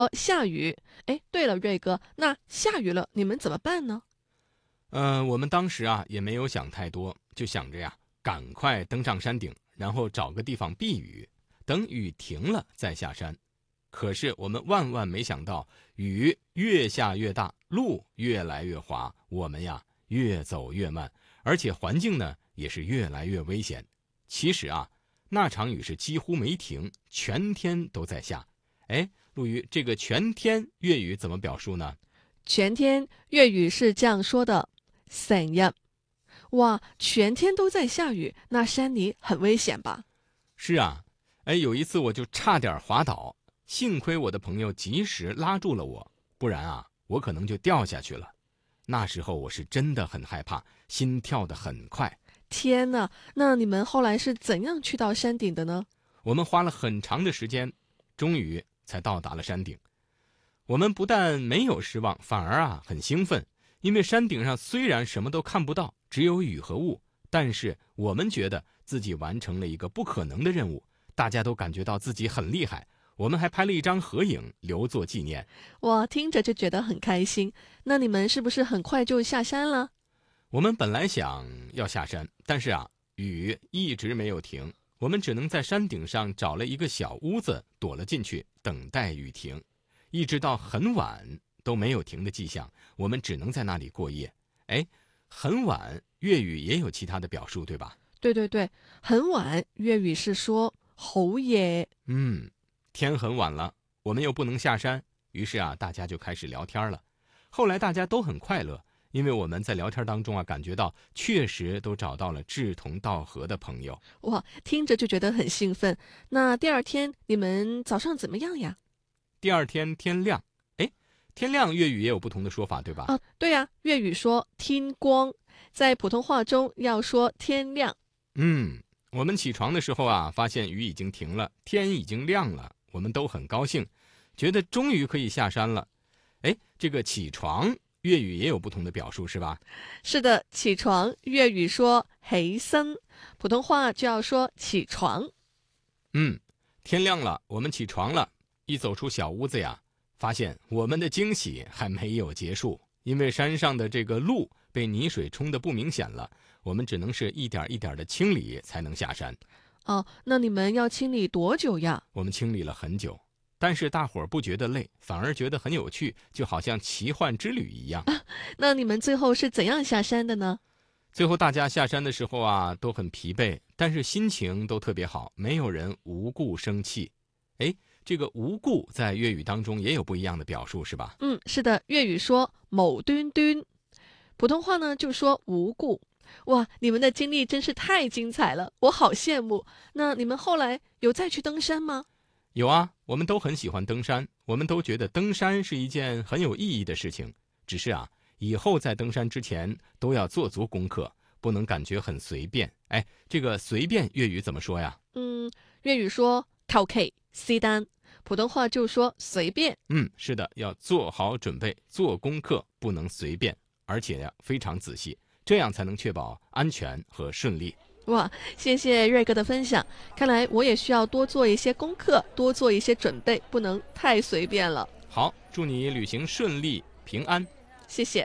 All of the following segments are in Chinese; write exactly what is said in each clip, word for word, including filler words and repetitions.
呃，下雨。哎，对了，瑞哥，那下雨了，你们怎么办呢？ 呃，我们当时啊也没有想太多，就想着呀，赶快登上山顶，然后找个地方避雨，等雨停了再下山。可是我们万万没想到，雨越下越大，路越来越滑，我们呀越走越慢，而且环境呢也是越来越危险。其实啊，那场雨是几乎没停，全天都在下。哎，陆瑜，这个全天粤语怎么表述呢？ 全天粤语是这样说的：成日。哇，全天都在下雨，那山里很危险吧？ 是啊，哎，有一次我就差点滑倒，幸亏我的朋友及时拉住了我，不然啊，我可能就掉下去了。那时候我是真的很害怕，心跳得很快。 天呐，那你们后来是怎样去到山顶的呢？ 我们花了很长的时间，终于才到达了山顶。我们不但没有失望，反而啊很兴奋，因为山顶上虽然什么都看不到，只有雨和雾，但是我们觉得自己完成了一个不可能的任务，大家都感觉到自己很厉害。我们还拍了一张合影留作纪念。 哇，听着就觉得很开心。那你们是不是很快就下山了？ 我们本来想要下山，但是啊，雨一直没有停，我们只能在山顶上找了一个小屋子躲了进去，等待雨停。一直到很晚都没有停的迹象，我们只能在那里过夜。哎，很晚，粤语也有其他的表述，对吧？ 对对对，很晚，粤语是说好夜。 嗯，天很晚了，我们又不能下山，于是啊，大家就开始聊天了。后来大家都很快乐，因为我们在聊天当中啊，感觉到确实都找到了志同道合的朋友。 哇，听着就觉得很兴奋。那第二天你们早上怎么样呀？ 第二天天亮，哎，天亮粤语也有不同的说法，对吧？ 啊，对呀，粤语说天光，在普通话中要说天亮。 嗯，我们起床的时候啊，发现雨已经停了，天已经亮了，我们都很高兴，觉得终于可以下山了。哎，这个起床粤语也有不同的表述，是吧？ 是的，起床，粤语说起身，普通话就要说起床。 嗯，天亮了，我们起床了。一走出小屋子呀，发现我们的惊喜还没有结束，因为山上的这个路被泥水冲得不明显了，我们只能是一点一点的清理才能下山。 哦，那你们要清理多久呀？ 我们清理了很久，但是大伙儿不觉得累，反而觉得很有趣，就好像奇幻之旅一样。 那你们最后是怎样下山的呢？ 最后大家下山的时候啊，都很疲惫，但是心情都特别好，没有人无故生气。哎，这个无故在粤语当中也有不一样的表述，是吧？ 嗯，是的，粤语说某端端，普通话呢就说无故。哇，你们的经历真是太精彩了，我好羡慕。那你们后来有再去登山吗？ 有啊，我们都很喜欢登山，我们都觉得登山是一件很有意义的事情。只是啊，以后在登山之前都要做足功课，不能感觉很随便。哎，这个随便粤语怎么说呀？ 嗯，粤语说求其是但，普通话就说随便。 嗯，是的，要做好准备，做功课，不能随便，而且呀非常仔细，这样才能确保安全和顺利。 哇，谢谢瑞哥的分享，看来我也需要多做一些功课，多做一些准备，不能太随便了。 好，祝你旅行顺利平安。 谢谢。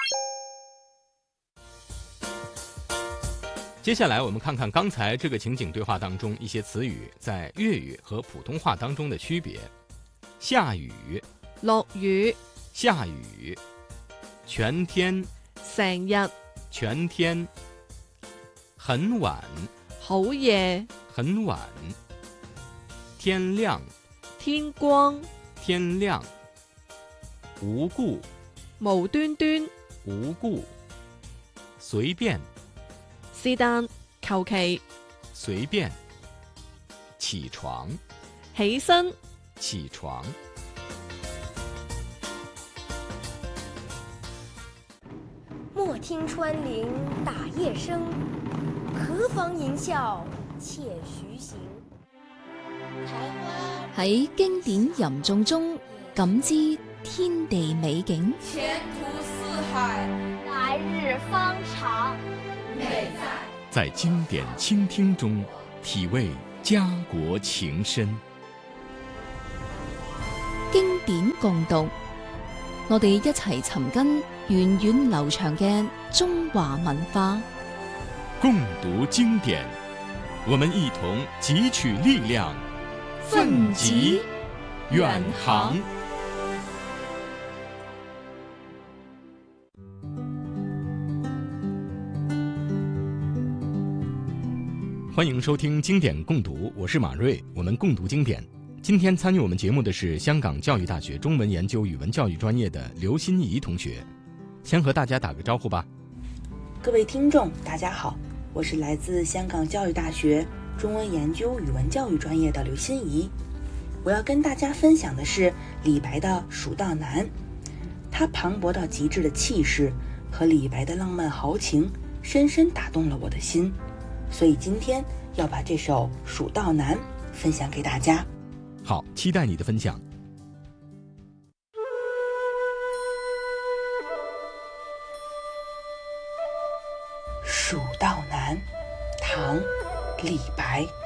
接下来我们看看刚才这个情景对话当中一些词语在粤语和普通话当中的区别。下雨， 落雨， 下雨，全天， 成日， 全天，很晚， 好夜， 很晚，天亮， 天光， 天亮，无故， 無端端， 无故，随便， 是但，求其， 随便，起床， 起身。 起床。 莫听穿林打叶声，何妨吟啸且徐行。 喺經典吟誦中感知天地美景， 前途似海， 來日方長。 美在在经典倾听中体味家国情深。 經典共讀，我哋一齊尋根源遠流長嘅中華文化。 共讀經典，我們一同汲取力量，奮楫遠航。歡迎收聽經典共讀，我是馬瑞，我們共讀經典。今天參與我們節目的是香港教育大學中文研究語文教育專業的劉欣怡同學，先和大家打個招呼吧。 各位聽眾大家好，我是來自香港教育大學中文研究語文教育專業的劉欣怡。我要跟大家分享的是李白的《蜀道難》，他磅礴到極致的氣勢和李白的浪漫豪情深深打動了我的心，所以今天要把這首《蜀道難》分享給大家。 好，期待你的分享。 《蜀道難》唐·李白。